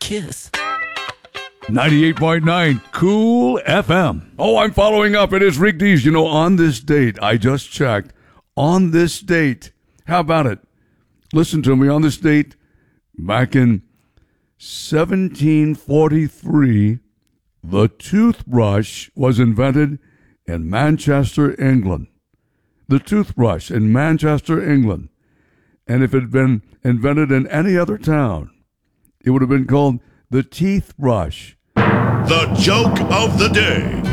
kiss. 98.9 Cool FM. Oh, I'm following up. It is Rick Dees. You know, on this date, I just checked. On this date, how about it? Listen to me. On this date, back in 1743, the toothbrush was invented in Manchester, England. The toothbrush in Manchester, England. And if it had been invented in any other town, it would have been called the teeth brush. The joke of the day.